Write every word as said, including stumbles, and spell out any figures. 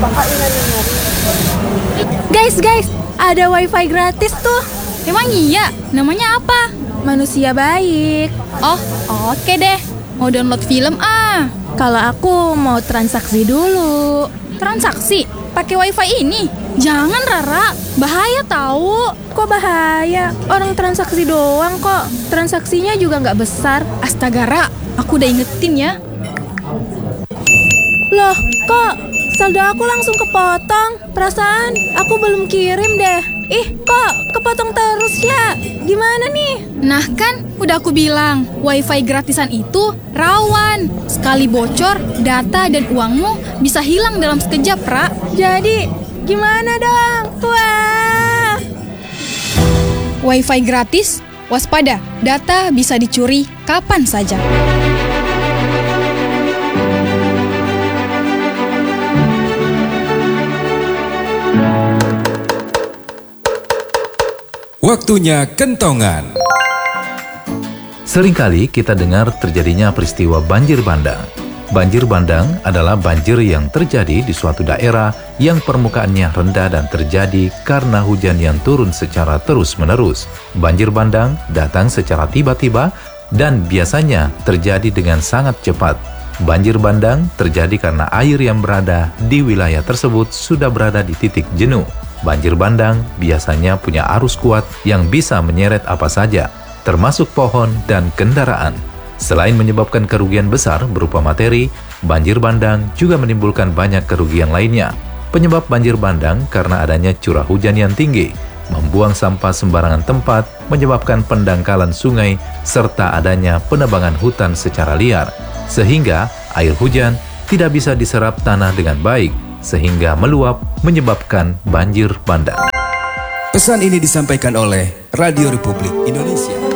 Guys, guys, ada wifi gratis tuh. Emang iya? Namanya apa? Manusia baik. Oh, oke deh. Mau download film ah. Kalau aku mau transaksi dulu. Transaksi? Pakai wifi ini? Jangan, Rara. Bahaya tahu. Kok bahaya? Orang transaksi doang kok. Transaksinya juga nggak besar. Astaga, Ra. Aku udah ingetin ya. Loh, kok saldo aku langsung kepotong? Perasaan aku belum kirim deh. Ih, kok kepotong terus ya? Gimana nih? Nah kan, udah aku bilang, wifi gratisan itu rawan. Sekali bocor, data dan uangmu bisa hilang dalam sekejap, Ra. Jadi, gimana dong? Wah! Wifi gratis, waspada, data bisa dicuri kapan saja. Waktunya kentongan. Seringkali kita dengar terjadinya peristiwa banjir bandang. Banjir bandang adalah banjir yang terjadi di suatu daerah yang permukaannya rendah dan terjadi karena hujan yang turun secara terus-menerus. Banjir bandang datang secara tiba-tiba dan biasanya terjadi dengan sangat cepat. Banjir bandang terjadi karena air yang berada di wilayah tersebut sudah berada di titik jenuh. Banjir bandang biasanya punya arus kuat yang bisa menyeret apa saja, termasuk pohon dan kendaraan. Selain menyebabkan kerugian besar berupa materi, banjir bandang juga menimbulkan banyak kerugian lainnya. Penyebab banjir bandang karena adanya curah hujan yang tinggi, membuang sampah sembarangan tempat, menyebabkan pendangkalan sungai, serta adanya penebangan hutan secara liar, sehingga air hujan tidak bisa diserap tanah dengan baik, sehingga meluap menyebabkan banjir bandang. Pesan ini disampaikan oleh Radio Republik Indonesia.